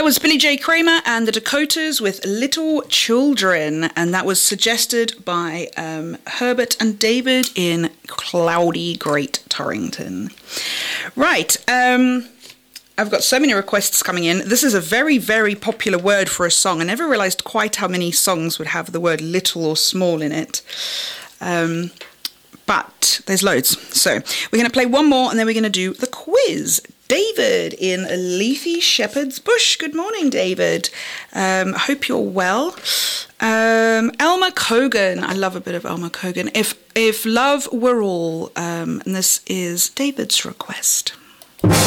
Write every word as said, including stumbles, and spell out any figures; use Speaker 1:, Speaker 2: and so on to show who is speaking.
Speaker 1: was Billy J. Kramer and the Dakotas with Little Children, and that was suggested by um, Herbert and David in cloudy Great Torrington. Right, um, I've got so many requests coming in. This is a very, very popular word for a song. I never realised quite how many songs would have the word little or small in it. Um, but there's loads. So we're going to play one more and then we're going to do the quiz. David in Leafy Shepherd's Bush. Good morning, David. Um, I hope you're well. Um, Elmer Cogan. I love a bit of Elmer Cogan. If if love were all, um, and this is David's request.